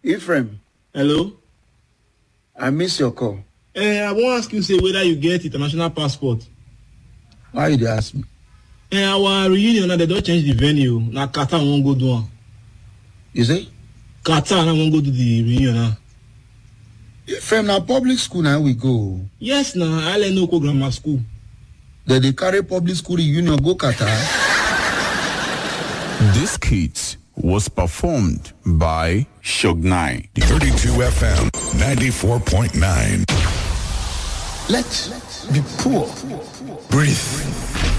Ephraim, Hello? I miss your call. I wan ask you say whether you get international passport. Why you dey ask me? Our reunion now, they don change the venue. Na Qatar we wan go do am. You say? Qatar now wan go do the reunion now. Ephraim, na public school now we go. Yes, na Alenoko Grammar School. They carry public school reunion go Qatar. This skit was performed by Shognai. 32 FM 94.9. Let's be poor. Breathe.